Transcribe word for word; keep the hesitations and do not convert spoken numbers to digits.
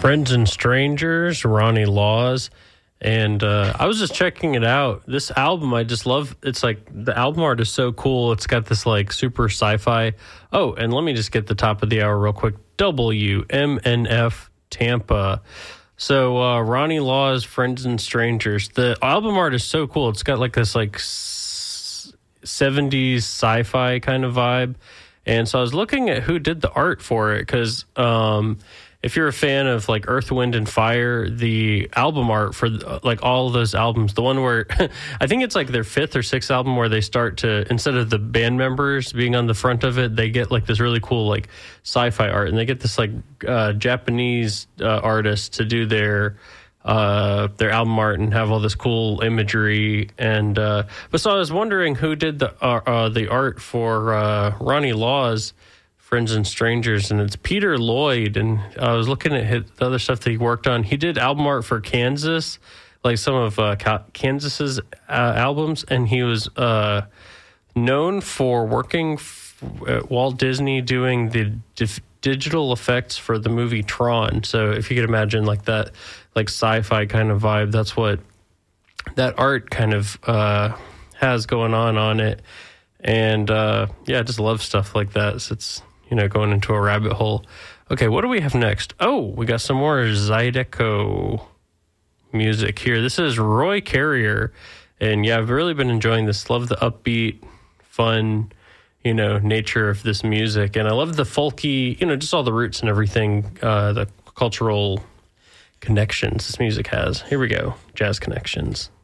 Friends and Strangers, Ronnie Laws. And uh, I was just checking it out. This album, I just love. It's like the album art is so cool. It's got this like super sci-fi. Oh, and let me just get the top of the hour real quick. W M N F Tampa. So uh, Ronnie Laws, Friends and Strangers. The album art is so cool. It's got like this like seventies sci-fi kind of vibe. And so I was looking at who did the art for it because um, if you're a fan of like Earth, Wind and Fire, the album art for like all of those albums, the one where I think it's like their fifth or sixth album where they start to, instead of the band members being on the front of it, they get like this really cool like sci-fi art, and they get this like uh, Japanese uh, artist to do their uh, their album art and have all this cool imagery. And uh, but so I was wondering who did the uh, uh, the art for uh, Ronnie Laws, Friends and Strangers, and it's Peter Lloyd. And I was looking at his, the other stuff that he worked on. He did album art for Kansas, like some of uh, Kansas's uh, albums, and he was uh, known for working f- at Walt Disney doing the dif- digital effects for the movie Tron. So if you could imagine like that, like sci-fi kind of vibe, that's what that art kind of uh, has going on on it. And uh, yeah, I just love stuff like that. So it's, you know, going into a rabbit hole. Okay, what do we have next? Oh, we got some more Zydeco music here. This is Roy Carrier. And yeah, I've really been enjoying this. Love the upbeat, fun, you know, nature of this music. And I love the folky, you know, just all the roots and everything, uh, the cultural connections this music has. Here we go. Jazz Connections.